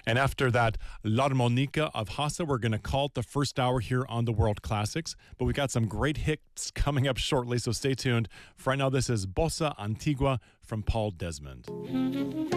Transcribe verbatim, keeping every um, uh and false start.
And after that, L'Armonica of Hassa, we're going to call it the first hour here on the World Classics. But we got some great hits coming up shortly, so stay tuned. For right now, this is Bossa Antigua from Paul Desmond.